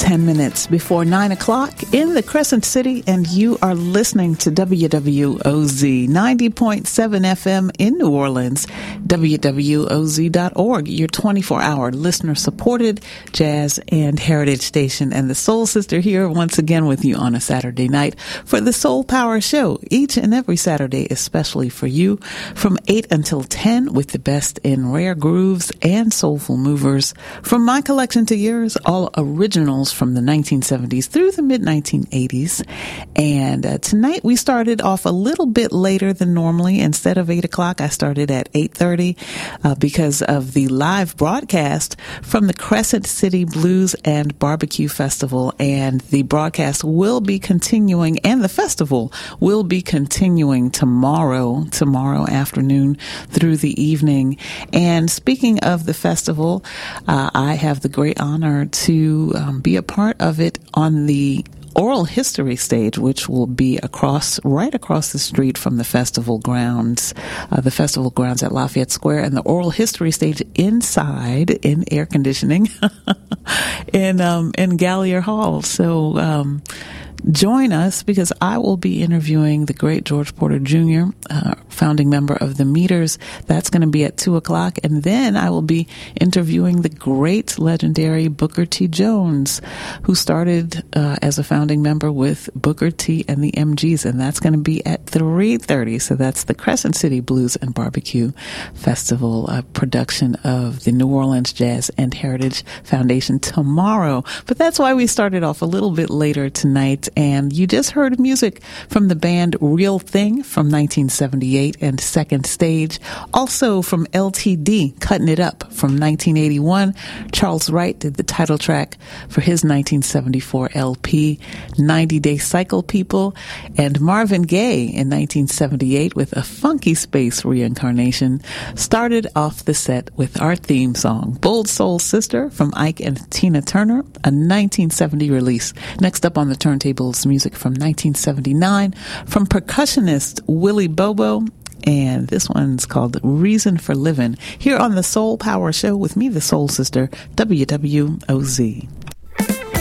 10 minutes before 9 o'clock in the Crescent City, and you are listening to WWOZ 90.7 FM in New Orleans, WWOZ.org, your 24-hour listener-supported jazz and heritage station, and the Soul Sister here once again with you on a Saturday night for the Soul Power Show, each and every Saturday, especially for you, from 8 until 10 with the best in rare grooves and soulful movers. From my collection to yours, all originals from the 1970s through the mid-1980s. And tonight we started off a little bit later than normally. Instead of 8 o'clock, I started at 8:30 because of the live broadcast from the Crescent City Blues and Barbecue Festival. And the broadcast will be continuing, and the festival will be continuing tomorrow afternoon through the evening. And speaking of the festival, I have the great honor to be a part of it on the oral history stage, which will be right across the street from the festival grounds at Lafayette Square, and the oral history stage inside in air conditioning in Gallier Hall. So, join us because I will be interviewing the great George Porter Jr., founding member of the Meters. That's going to be at 2 o'clock. And then I will be interviewing the great legendary Booker T. Jones, who started as a founding member with Booker T. and the MGs. And that's going to be at 3:30. So that's the Crescent City Blues and Barbecue Festival, a production of the New Orleans Jazz and Heritage Foundation tomorrow. But that's why we started off a little bit later tonight. And you just heard music from the band Real Thing from 1978 and Second Stage. Also from LTD, Cutting It Up from 1981. Charles Wright did the title track for his 1974 LP, 90 Day Cycle People. And Marvin Gaye in 1978 with a Funky Space reincarnation started off the set with our theme song, Bold Soul Sister from Ike and Tina Turner, a 1970 release. Next up on the turntables, music from 1979 from percussionist Willie Bobo, and this one's called Reason for Living, here on the Soul Power Show with me, the Soul Sister, WWOZ.